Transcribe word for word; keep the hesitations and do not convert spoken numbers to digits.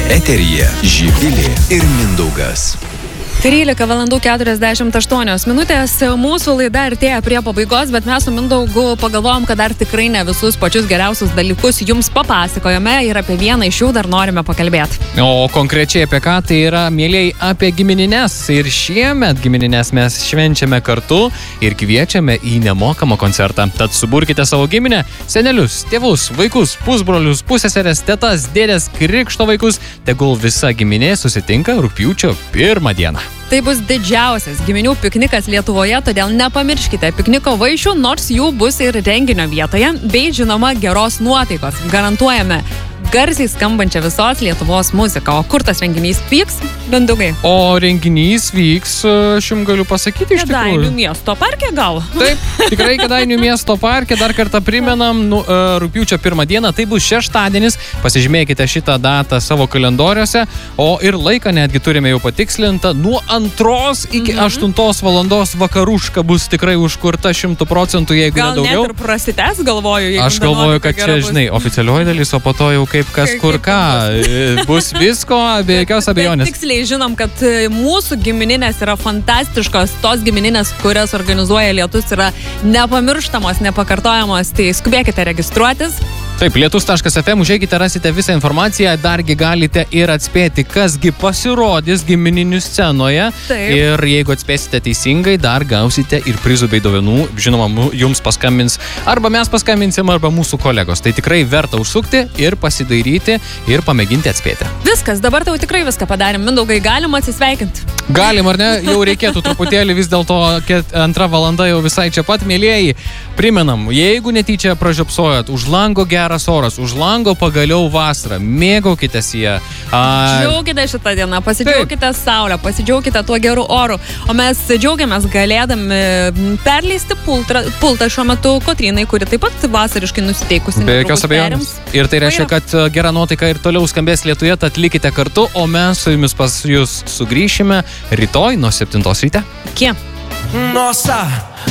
Eteryje Živilė ir Mindaugas. trylika valandų keturiasdešimt aštuonios minutės. Mūsų laida artėja prie pabaigos, bet mes su Mindaugu pagalvojom, kad dar tikrai ne visus pačius geriausius dalykus jums papasakojome ir apie vieną iš jų dar norime pakalbėti. O konkrečiai apie ką tai yra, mėlyjei, apie giminines. Ir šiemet giminines mes švenčiame kartu ir kviečiame į nemokamą koncertą. Tad suburkite savo giminę, senelius, tėvus, vaikus, pusbrolius, pusseseres, tetas, dėdės, krikšto vaikus. Tegul visa giminė susitinka rugpjūčio pirmą dieną. Tai bus didžiausias giminių piknikas Lietuvoje, todėl nepamirškite pikniko vaišių, nors jų bus ir renginio vietoje, bei žinoma geros nuotaikos. Garantuojame garsiai skambančią visos Lietuvos muziką. O kur tas renginys vyks, Mindaugai? O renginys vyks, aš jums galiu pasakyti iš tikrųjų. Kėdainių miesto parke gal? Taip, tikrai Kėdainių miesto parke. Dar kartą primenam, nu, rugpjūčio pirmą dieną, tai bus šeštadienis. Pasižymėkite šitą datą savo kalendoriuose. O ir laiką netgi turime jau patikslintą. Nuo antros iki mhm. aštuntos valandos vakaruška bus tikrai užkurta šimtų procentų, jeigu gal ne daugiau. Gal net ir prasitęs, galvoju. Aš galvoju, kad čia, žinai, oficialioji dalis, o po to jau kaip kas kaip, kur kaip ką. Bus visko, be jokios abejonės. Bet tiksliai žinom, kad mūsų gimininės yra fantastiškos. Tos gimininės, kurias organizuoja Lietus, yra nepamirštamos, nepakartojamos. Tai skubėkite registruotis. Taip, lietus taškas ef em, užeikite, rasite visą informaciją, dargi galite ir atspėti, kasgi pasirodys gimininių scenoje. Taip. Ir jeigu atspėsite teisingai, dar gausite ir prizų bei dovanų. Žinoma, jums paskambins, arba mes paskambinsim, arba mūsų kolegos. Tai tikrai verta užsukti ir pasidairyti ir pamėginti atspėti. Viskas, dabar tau tikrai viską padarėm. Mindaugai, galim atsisveikinti? Galim, ar ne? Jau reikėtų truputėlį, vis dėlto antra valanda jau visai čia pat, mėlyjei. Primenam, jeigu netyčia pražiopsojat, už lango geras oras, už lango pagaliau vasarą, mėgaukitės ją. A... Džiaukite šitą dieną, pasidžiaukite saulę, pasidžiaukite tuo geru oru. O mes džiaugiamės galėdami perleisti pultą, pultą šiuo metu Kotrynai, kuri taip pat vasariškai nusiteikusi. Be jokios abejonės. Ir tai reiškia, kad gera nuotaika ir toliau skambės Lietuje, tad likite kartu, o mes su jumis pas jūs sugrįšime rytoj nuo septintos ryte. Kie? Nossa!